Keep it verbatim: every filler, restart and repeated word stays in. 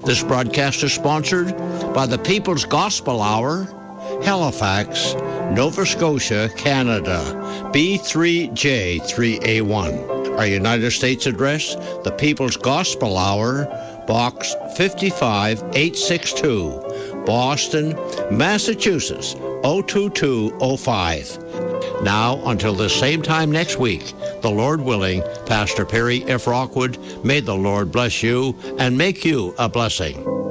This broadcast is sponsored by the People's Gospel Hour, Halifax, Nova Scotia, Canada, B three J three A one. Our United States address, the People's Gospel Hour, Box fifty-five eight sixty-two, Boston, Massachusetts, oh two two oh five. Now, until the same time next week, the Lord willing, Pastor Perry F. Rockwood, may the Lord bless you and make you a blessing.